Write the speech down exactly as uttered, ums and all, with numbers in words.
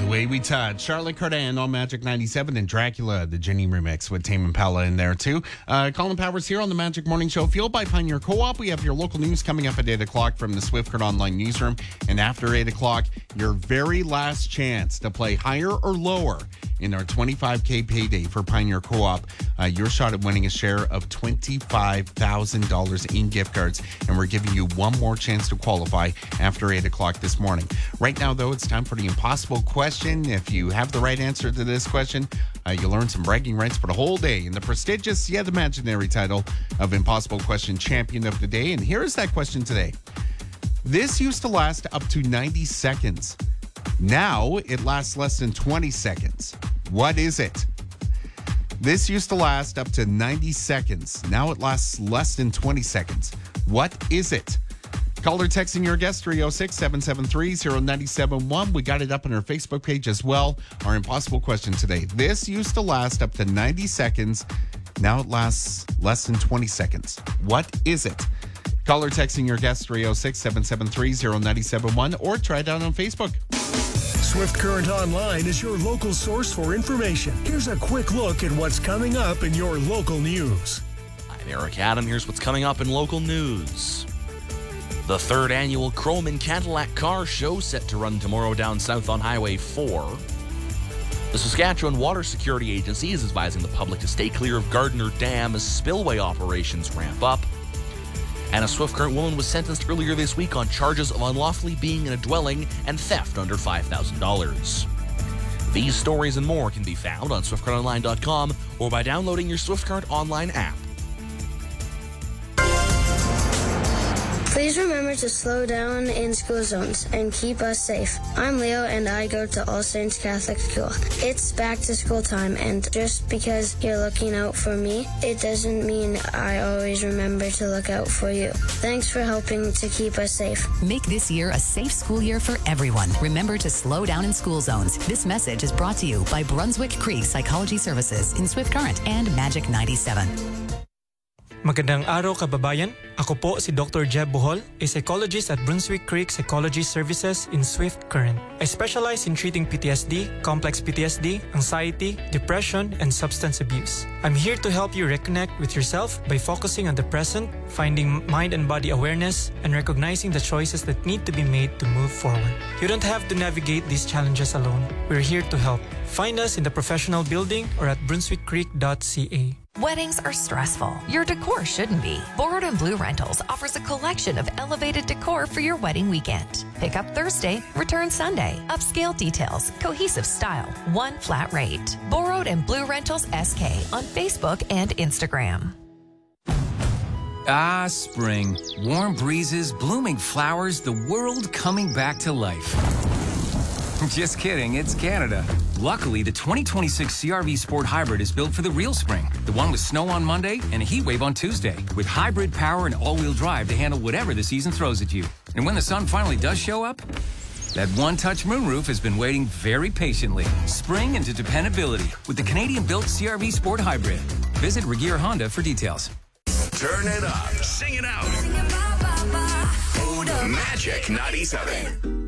Way We Touch. Charlotte Cardin on Magic ninety-seven and Dracula, the Ginny remix with Tame Impala in there too. Uh, Colin Powers here on the Magic Morning Show, fueled by Pioneer Co-op. We have your local news coming up at eight o'clock from the Swift Current Online newsroom. And after eight o'clock, your very last chance to play higher or lower in our twenty-five K payday for Pioneer Co-op. Uh, your shot at winning a share of twenty-five thousand dollars in gift cards. And we're giving you one more chance to qualify after eight o'clock this morning. Right now, though, it's time for the impossible question. If you have the right answer to this question, uh, you'll earn some bragging rights for the whole day in the prestigious yet imaginary title of Impossible Question Champion of the Day. And here is that question today. This used to last up to ninety seconds. Now it lasts less than twenty seconds. What is it? This used to last up to ninety seconds. Now it lasts less than twenty seconds. What is it? Call or text in your guest, three oh six, seven seven three, oh nine seven one. We got it up on our Facebook page as well. Our impossible question today. This used to last up to ninety seconds. Now it lasts less than twenty seconds. What is it? Call or text in your guest, three oh six, seven seven three, oh nine seven one, or try it out on Facebook. Swift Current Online is your local source for information. Here's a quick look at what's coming up in your local news. I'm Eric Adam. Here's what's coming up in local news. The third annual Chrome and Cadillac Car Show set to run tomorrow down south on Highway four. The Saskatchewan Water Security Agency is advising the public to stay clear of Gardner Dam as spillway operations ramp up. And a Swift Current woman was sentenced earlier this week on charges of unlawfully being in a dwelling and theft under five thousand dollars. These stories and more can be found on swift current online dot com or by downloading your Swift Current Online app. Please remember to slow down in school zones and keep us safe. I'm Leo and I go to All Saints Catholic School. It's back to school time, and just because you're looking out for me, it doesn't mean I always remember to look out for you. Thanks for helping to keep us safe. Make this year a safe school year for everyone. Remember to slow down in school zones. This message is brought to you by Brunswick Creek Psychology Services in Swift Current and Magic ninety-seven. Magandang araw kababayan. Ako po si Doctor Jeb Bohol, a psychologist at Brunswick Creek Psychology Services in Swift Current. I specialize in treating P T S D, complex P T S D, anxiety, depression, and substance abuse. I'm here to help you reconnect with yourself by focusing on the present, finding mind and body awareness, and recognizing the choices that need to be made to move forward. You don't have to navigate these challenges alone. We're here to help. Find us in the professional building or at brunswick creek dot c a. Weddings are stressful. Your decor shouldn't be. Borrowed and Blue Rentals offers a collection of elevated decor for your wedding weekend. Pick up Thursday, return Sunday. Upscale details, cohesive style, one flat rate. Borrowed and Blue Rentals S K on Facebook and Instagram. Ah, spring. Warm breezes, blooming flowers, the world coming back to life. Just kidding, it's Canada. Luckily, the twenty twenty-six C R V Sport Hybrid is built for the real spring. The one with snow on Monday and a heat wave on Tuesday. With hybrid power and all-wheel drive to handle whatever the season throws at you. And when the sun finally does show up, that one-touch moonroof has been waiting very patiently. Spring into dependability with the Canadian-built C R V Sport Hybrid. Visit Regier Honda for details. Turn it up. Sing it out. Magic ninety-seven.